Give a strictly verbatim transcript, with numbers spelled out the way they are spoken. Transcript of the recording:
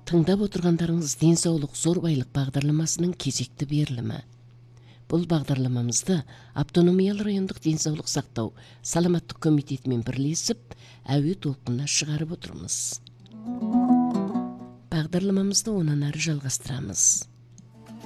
Тыңдап отырғандарыңыз денсаулық зор байлық бағдарламасының кезекті берілімі. Бұл бағдарламамызды Автономиялы райондық денсаулық сақтау саламаттық комитетімен бірлесіп, әуе толқынына шығарып отырмыз. Бағдарламамызды онан ары жалғастырамыз.